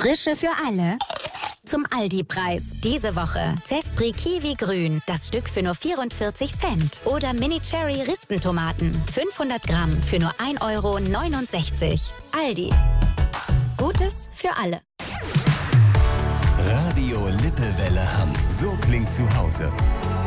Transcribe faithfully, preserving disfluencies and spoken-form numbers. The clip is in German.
Frische für alle. Zum Aldi-Preis. Diese Woche Zespri Kiwi Grün, das Stück für nur vierundvierzig Cent. Oder Mini Cherry Rispentomaten, fünfhundert Gramm für nur ein Euro neunundsechzig. Aldi. Gutes für alle. Radio Lippewelle Hamm. So klingt zu Hause.